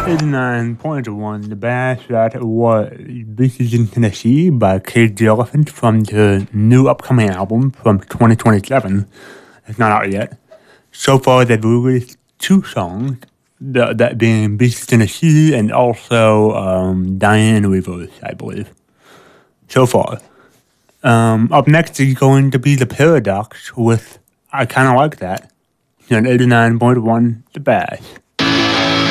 89.1, the bash that was Beaches in Tennessee by Cage the Elephant from the new upcoming album from 2027. It's not out yet. So far, they've released two songs, that being Beaches Tennessee and also Diane Rivers, I believe. So far. Up next is going to be The Paradox with I Kinda Like That. On 89.1, The Bash.